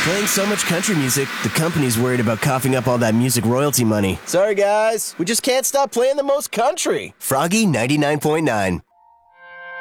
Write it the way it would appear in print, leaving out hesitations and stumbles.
Playing so much country music, the company's worried about coughing up all that music royalty money. Sorry, guys. We just can't stop playing the most country. Froggy 99.9.